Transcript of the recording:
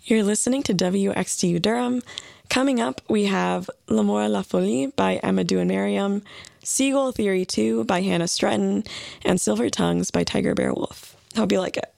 You're listening to WXTU Durham. Coming up, we have L'amour et la folie by Amadou and Miriam, Seagull Theory 2 by Hannah Stretton, and Silver Tongues by Tiger Bear Wolf. Hope you like it.